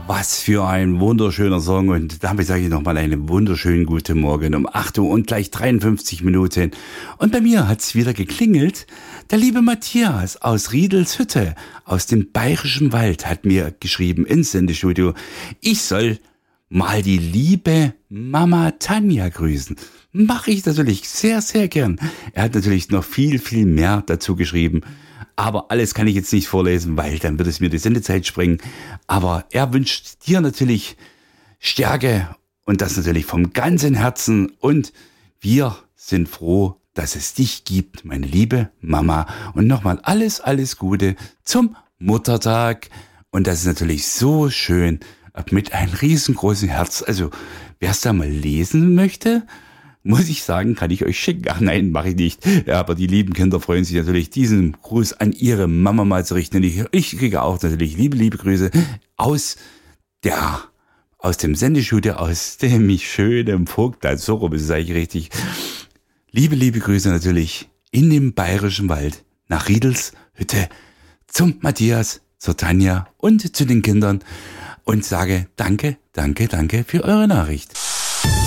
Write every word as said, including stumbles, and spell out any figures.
Was für ein wunderschöner Song und damit sage ich nochmal einen wunderschönen guten Morgen um acht Uhr und gleich dreiundfünfzig Minuten. Und bei mir hat's wieder geklingelt. Der liebe Matthias aus Riedelshütte aus dem Bayerischen Wald hat mir geschrieben ins Sendestudio, ich soll mal die liebe Mama Tanja grüßen. Mache ich natürlich sehr, sehr gern. Er hat natürlich noch viel, viel mehr dazu geschrieben. Aber alles kann ich jetzt nicht vorlesen, weil dann wird es mir die Sendezeit sprengen. Aber er wünscht dir natürlich Stärke und das natürlich vom ganzen Herzen. Und wir sind froh, dass es dich gibt, meine liebe Mama. Und nochmal alles, alles Gute zum Muttertag. Und das ist natürlich so schön mit einem riesengroßen Herz. Also wer es da mal lesen möchte, muss ich sagen, kann ich euch schicken. Ach nein, mache ich nicht. Ja, aber die lieben Kinder freuen sich natürlich, diesen Gruß an ihre Mama mal zu richten. Und ich, ich kriege auch natürlich liebe, liebe Grüße aus der, aus dem Sendestudio, aus dem schönen Vogtland. So rum ist es eigentlich richtig. Liebe, liebe Grüße natürlich in dem Bayerischen Wald nach Riedelshütte zum Matthias, zur Tanja und zu den Kindern und sage danke, danke, danke für eure Nachricht.